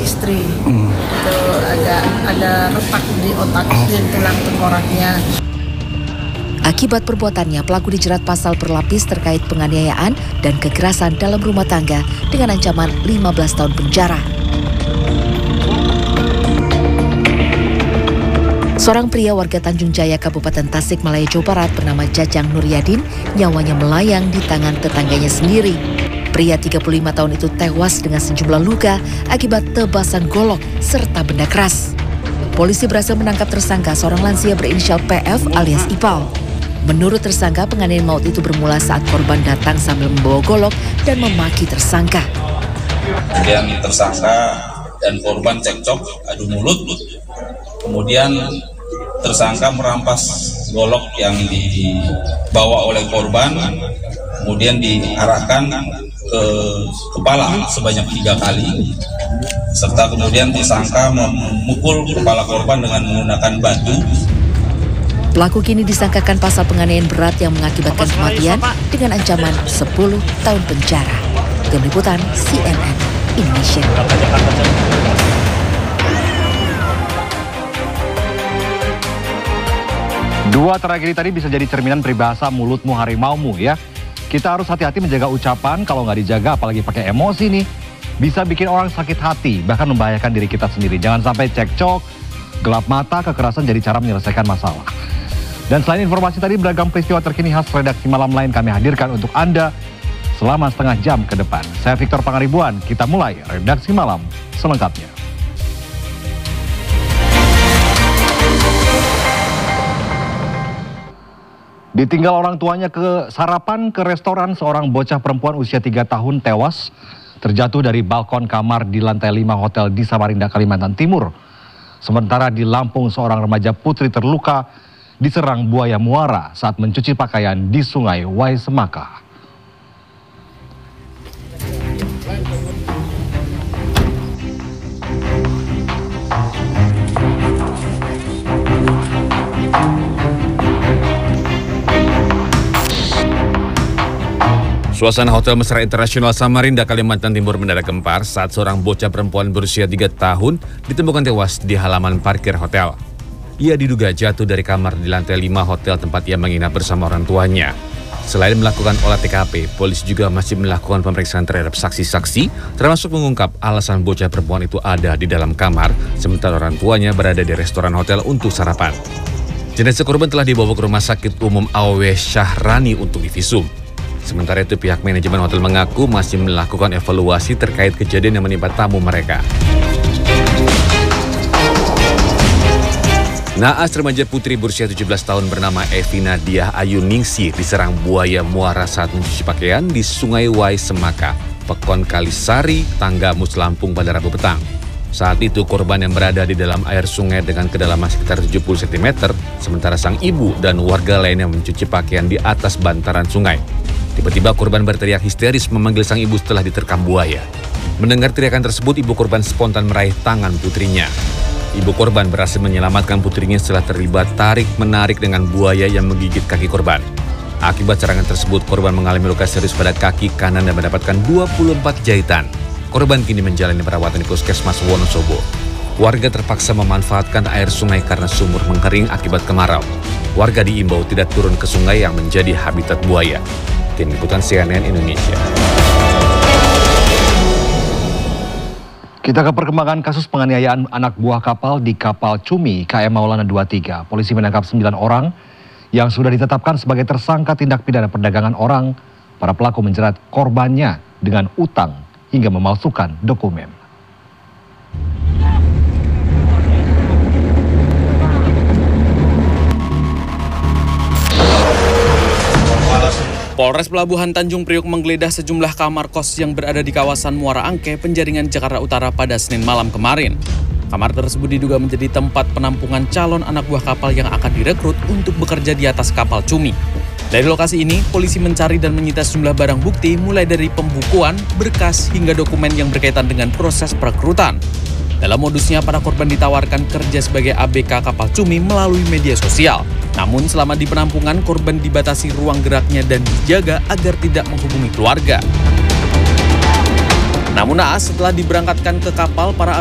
istri. Itu ada retak di otak dan tulang tengkoraknya. Akibat perbuatannya, pelaku dijerat pasal berlapis terkait penganiayaan dan kekerasan dalam rumah tangga dengan ancaman 15 tahun penjara. Seorang pria warga Tanjung Jaya, Kabupaten Tasikmalaya, Jawa Barat bernama Jajang Nuryadin nyawanya melayang di tangan tetangganya sendiri. Pria 35 tahun itu tewas dengan sejumlah luka akibat tebasan golok serta benda keras. Polisi berhasil menangkap tersangka, seorang lansia berinisial PF alias Ipal. Menurut tersangka, penganiayaan maut itu bermula saat korban datang sambil membawa golok dan memaki tersangka. Kemudian tersangka dan korban cekcok, adu mulut. Kemudian tersangka merampas golok yang dibawa oleh korban, kemudian diarahkan ke kepala sebanyak 3 kali, serta kemudian tersangka memukul kepala korban dengan menggunakan batu. Pelaku kini disangkakan pasal penganiayaan berat yang mengakibatkan kematian dengan ancaman 10 tahun penjara. Tim Liputan CNN Indonesia. Dua tragedi tadi bisa jadi cerminan peribahasa mulutmu harimaumu ya. Kita harus hati-hati menjaga ucapan, kalau nggak dijaga apalagi pakai emosi nih. Bisa bikin orang sakit hati, bahkan membahayakan diri kita sendiri. Jangan sampai cekcok, gelap mata, kekerasan jadi cara menyelesaikan masalah. Dan selain informasi tadi, beragam peristiwa terkini khas redaksi malam lain kami hadirkan untuk Anda selama setengah jam ke depan. Saya Victor Pangaribuan, kita mulai redaksi malam selengkapnya. Ditinggal orang tuanya ke sarapan ke restoran, seorang bocah perempuan usia 3 tahun tewas terjatuh dari balkon kamar di lantai 5 hotel di Samarinda, Kalimantan Timur. Sementara di Lampung, seorang remaja putri terluka diserang buaya muara saat mencuci pakaian di Sungai Wai Semaka. Suasana Hotel Mesra Internasional Samarinda, Kalimantan Timur mendadak gempar saat seorang bocah perempuan berusia 3 tahun ditemukan tewas di halaman parkir hotel. Ia diduga jatuh dari kamar di lantai 5 hotel tempat ia menginap bersama orang tuanya. Selain melakukan olah TKP, polisi juga masih melakukan pemeriksaan terhadap saksi-saksi, termasuk mengungkap alasan bocah perempuan itu ada di dalam kamar, sementara orang tuanya berada di restoran hotel untuk sarapan. Jenazah korban telah dibawa ke Rumah Sakit Umum AW Syahrani untuk divisum. Sementara itu pihak manajemen hotel mengaku masih melakukan evaluasi terkait kejadian yang menimpa tamu mereka. Naas, remaja putri berusia 17 tahun bernama Evina Diah Ayu Ningsih diserang buaya muara saat mencuci pakaian di Sungai Wai Semaka, Pekon Kalisari, Tanggamus, Lampung pada Rabu petang. Saat itu korban yang berada di dalam air sungai dengan kedalaman sekitar 70 cm, sementara sang ibu dan warga lainnya mencuci pakaian di atas bantaran sungai. Tiba-tiba korban berteriak histeris memanggil sang ibu setelah diterkam buaya. Mendengar teriakan tersebut, ibu korban spontan meraih tangan putrinya. Ibu korban berhasil menyelamatkan putrinya setelah terlibat tarik-menarik dengan buaya yang menggigit kaki korban. Akibat serangan tersebut, korban mengalami luka serius pada kaki kanan dan mendapatkan 24 jahitan. Korban kini menjalani perawatan di Puskesmas Wonosobo. Warga terpaksa memanfaatkan air sungai karena sumur mengering akibat kemarau. Warga diimbau tidak turun ke sungai yang menjadi habitat buaya. Tim Liputan CNN Indonesia. Kita ke perkembangan kasus penganiayaan anak buah kapal di kapal Cumi KM Maulana 23. Polisi menangkap 9 orang yang sudah ditetapkan sebagai tersangka tindak pidana perdagangan orang. Para pelaku menjerat korbannya dengan utang hingga memalsukan dokumen. Polres Pelabuhan Tanjung Priok menggeledah sejumlah kamar kos yang berada di kawasan Muara Angke, Penjaringan, Jakarta Utara pada Senin malam kemarin. Kamar tersebut diduga menjadi tempat penampungan calon anak buah kapal yang akan direkrut untuk bekerja di atas kapal Cumi. Dari lokasi ini, polisi mencari dan menyita sejumlah barang bukti mulai dari pembukuan, berkas, hingga dokumen yang berkaitan dengan proses perekrutan. Dalam modusnya, para korban ditawarkan kerja sebagai ABK kapal Cumi melalui media sosial. Namun selama di penampungan, korban dibatasi ruang geraknya dan dijaga agar tidak menghubungi keluarga. Namun naas, setelah diberangkatkan ke kapal, para